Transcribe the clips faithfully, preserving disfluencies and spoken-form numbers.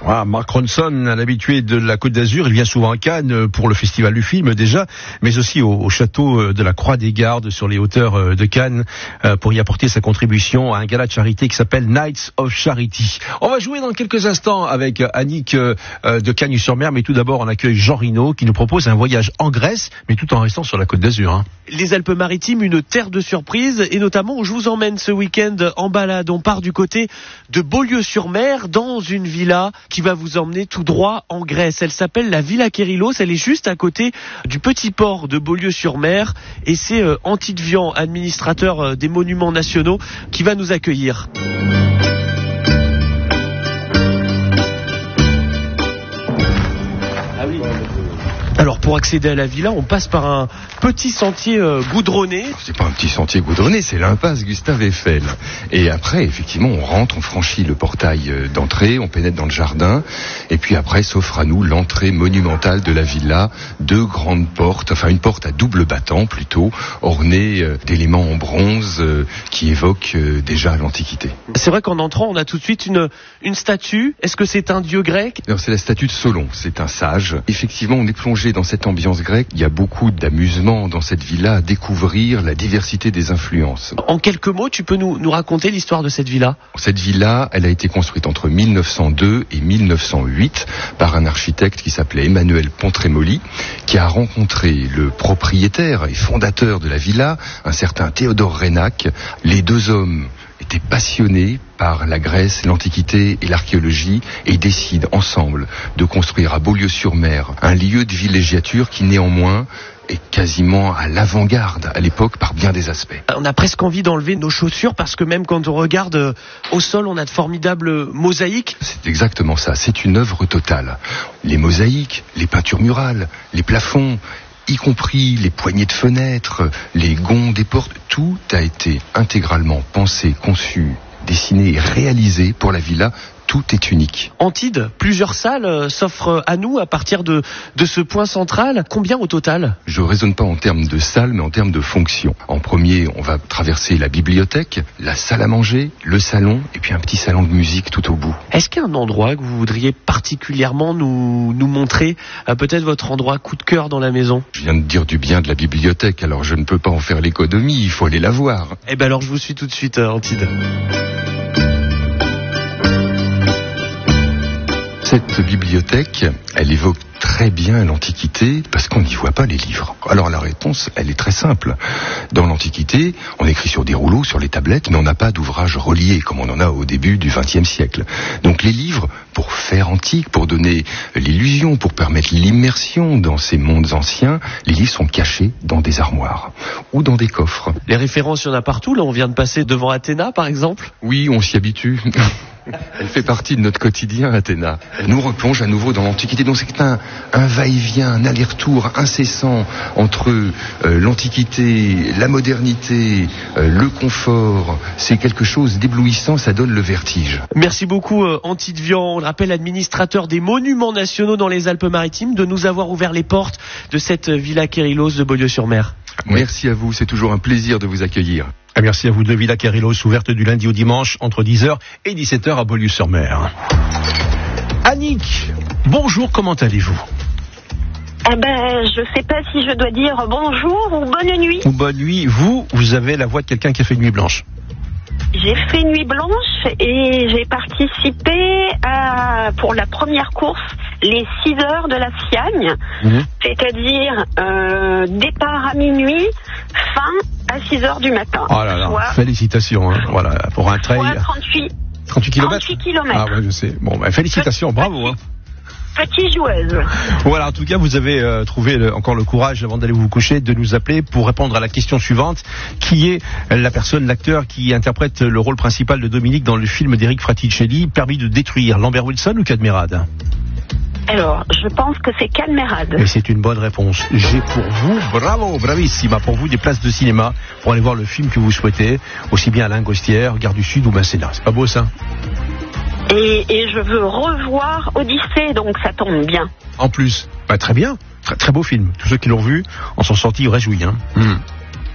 Ah, Mark Ronson, un habitué de la Côte d'Azur, il vient souvent à Cannes pour le festival du film déjà, mais aussi au, au château de la Croix des Gardes sur les hauteurs de Cannes pour y apporter sa contribution à un gala de charité qui s'appelle Nights of Charity. On va jouer dans quelques instants avec Annick de Cagnes-sur-Mer, mais tout d'abord on accueille Jean Rino qui nous propose un voyage en Grèce, mais tout en restant sur la Côte d'Azur. Hein. Les Alpes-Maritimes, une terre de surprises, et notamment où je vous emmène ce week-end en balade. On part du côté de Beaulieu-sur-Mer dans une villa qui va vous emmener tout droit en Grèce. Elle s'appelle la Villa Kérylos, elle est juste à côté du petit port de Beaulieu-sur-Mer et c'est euh, Antidvian, administrateur euh, des monuments nationaux, qui va nous accueillir. Ah oui. Alors pour accéder à la villa, on passe par un petit sentier euh, goudronné. C'est pas un petit sentier goudronné, c'est l'impasse Gustave Eiffel. Et après, effectivement, on rentre, on franchit le portail d'entrée, on pénètre dans le jardin, et puis après s'offre à nous l'entrée monumentale de la villa, deux grandes portes, enfin une porte à double battant plutôt, ornée euh, d'éléments en bronze euh, qui évoquent euh, déjà l'Antiquité. C'est vrai qu'en entrant, on a tout de suite une, une statue. Est-ce que c'est un dieu grec ? Alors, c'est la statue de Solon, c'est un sage. Effectivement, on est plongé dans cette ambiance grecque. Il y a beaucoup d'amusement dans cette villa à découvrir la diversité des influences. En quelques mots, tu peux nous, nous raconter l'histoire de cette villa ? Cette villa, elle a été construite entre mille neuf cent deux et mille neuf cent huit par un architecte qui s'appelait Emmanuel Pontremoli, qui a rencontré le propriétaire et fondateur de la villa, un certain Théodore Reynac. Les deux hommes étaient passionnés par la Grèce, l'Antiquité et l'archéologie et décident ensemble de construire à Beaulieu-sur-Mer un lieu de villégiature qui néanmoins est quasiment à l'avant-garde à l'époque par bien des aspects. On a presque envie d'enlever nos chaussures parce que même quand on regarde au sol, on a de formidables mosaïques. C'est exactement ça, c'est une œuvre totale. Les mosaïques, les peintures murales, les plafonds, y compris les poignées de fenêtres, les gonds des portes, tout a été intégralement pensé, conçu, dessiné et réalisé pour la villa. Tout est unique. Antide, plusieurs salles s'offrent à nous à partir de, de ce point central. Combien au total ? Je ne raisonne pas en termes de salles, mais en termes de fonctions. En premier, on va traverser la bibliothèque, la salle à manger, le salon, et puis un petit salon de musique tout au bout. Est-ce qu'il y a un endroit que vous voudriez particulièrement nous, nous montrer ? euh, Peut-être votre endroit coup de cœur dans la maison ? Je viens de dire du bien de la bibliothèque, alors je ne peux pas en faire l'économie, il faut aller la voir. Eh ben alors je vous suis tout de suite, euh, Antide. Cette bibliothèque, elle évoque très bien l'Antiquité parce qu'on n'y voit pas les livres. Alors la réponse, elle est très simple. Dans l'Antiquité, on écrit sur des rouleaux, sur les tablettes, mais on n'a pas d'ouvrage relié comme on en a au début du vingtième siècle. Donc les livres, pour faire antique, pour donner l'illusion, pour permettre l'immersion dans ces mondes anciens, les livres sont cachés dans des armoires ou dans des coffres. Les références, il y en a partout. Là, on vient de passer devant Athéna, par exemple. Oui, on s'y habitue. Elle fait partie de notre quotidien, Athéna. Elle nous replonge à nouveau dans l'Antiquité. Donc c'est un, un va-et-vient, un aller-retour incessant entre euh, l'Antiquité, la modernité, euh, le confort. C'est quelque chose d'éblouissant, ça donne le vertige. Merci beaucoup, euh, Antidvian. On le rappelle, administrateur des monuments nationaux dans les Alpes-Maritimes, de nous avoir ouvert les portes de cette Villa Kérylos de Beaulieu-sur-Mer. Merci à vous, c'est toujours un plaisir de vous accueillir. Et merci à vous de Villa Kérylos, ouverte du lundi au dimanche entre dix heures et dix-sept heures à Beaulieu-sur-Mer. Annick, bonjour, comment allez-vous ? Eh ben, je sais pas si je dois dire bonjour ou bonne nuit. Ou bonne nuit, vous, vous avez la voix de quelqu'un qui a fait nuit blanche. J'ai fait nuit blanche et j'ai participé à, pour la première course, les six heures de la Siagne, mmh. c'est-à-dire euh, départ à minuit, fin à six heures du matin. Oh là là, soit, félicitations, hein. Voilà, pour un trail. trente-huit, trente-huit kilomètres. trente-huit kilomètres. Ah ouais, je sais. Bon, bah, félicitations, Petit, bravo. Hein. Petite joueuse. Voilà, en tout cas, vous avez euh, trouvé le, encore le courage, avant d'aller vous coucher, de nous appeler pour répondre à la question suivante. Qui est la personne, l'acteur qui interprète le rôle principal de Dominique dans le film d'Eric Fraticelli, Permis de détruire, Lambert Wilson ou Cadmerade ? Alors, je pense que c'est Cadmerade. Et c'est une bonne réponse. J'ai pour vous, bravo, bravissima, pour vous des places de cinéma pour aller voir le film que vous souhaitez, aussi bien Alain Gostière, Gare du Sud ou Masséna. C'est pas beau ça ? Et, et je veux revoir Odyssée, donc ça tombe bien. En plus, bah, très bien, très, très beau film. Tous ceux qui l'ont vu en sont sortis réjouis. Hein. Mmh.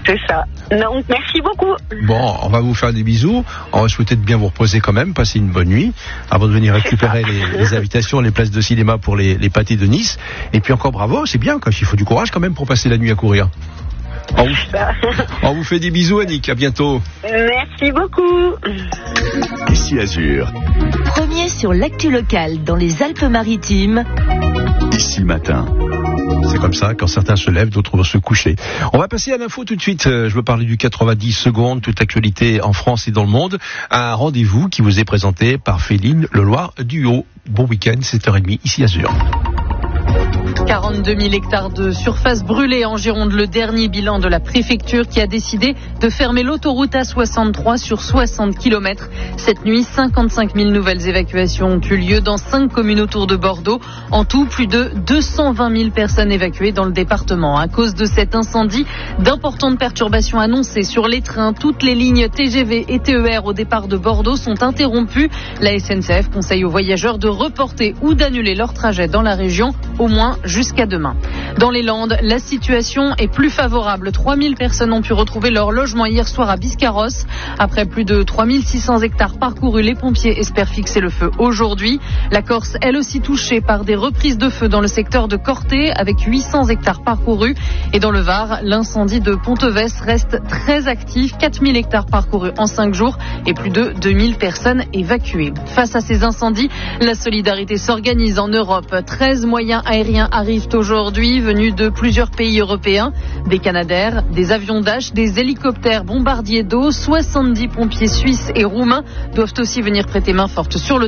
C'est ça. Donc, merci beaucoup. Bon, on va vous faire des bisous. On va souhaiter de bien vous reposer quand même, passer une bonne nuit, avant de venir récupérer les, les invitations, les places de cinéma pour les, les pâtés de Nice. Et puis encore bravo, c'est bien, il faut du courage quand même pour passer la nuit à courir. On vous, on vous fait des bisous, Annick, à bientôt. Merci beaucoup. Ici Azur. Premier sur l'actu locale dans les Alpes-Maritimes. Ici le matin. C'est comme ça, quand certains se lèvent, d'autres vont se coucher. On va passer à l'info tout de suite. Je veux parler du quatre-vingt-dix secondes, toute actualité en France et dans le monde. Un rendez-vous qui vous est présenté par Féline Leloir du Haut. Bon week-end, sept heures trente, ici Azur. quarante-deux mille hectares de surface brûlée en Gironde, le dernier bilan de la préfecture qui a décidé de fermer l'autoroute A soixante-trois sur soixante kilomètres. Cette nuit, cinquante-cinq mille nouvelles évacuations ont eu lieu dans cinq communes autour de Bordeaux. En tout, plus de deux cent vingt mille personnes évacuées dans le département. À cause de cet incendie, d'importantes perturbations annoncées sur les trains. Toutes les lignes T G V et T E R au départ de Bordeaux sont interrompues. La S N C F conseille aux voyageurs de reporter ou d'annuler leur trajet dans la région, au moins jusqu'à demain. Dans les Landes, la situation est plus favorable. trois mille personnes ont pu retrouver leur logement hier soir à Biscarrosse. Après plus de trois mille six cents hectares parcourus, les pompiers espèrent fixer le feu aujourd'hui. La Corse, elle aussi touchée par des reprises de feu dans le secteur de Corté, avec huit cents hectares parcourus. Et dans le Var, l'incendie de Ponteves reste très actif. quatre mille hectares parcourus en cinq jours et plus de deux mille personnes évacuées. Face à ces incendies, la solidarité s'organise en Europe. treize moyens aériens arrivent aujourd'hui, venus de plusieurs pays européens. Des Canadair, des avions Dash, des hélicoptères bombardiers d'eau. soixante-dix pompiers suisses et roumains doivent aussi venir prêter main forte sur le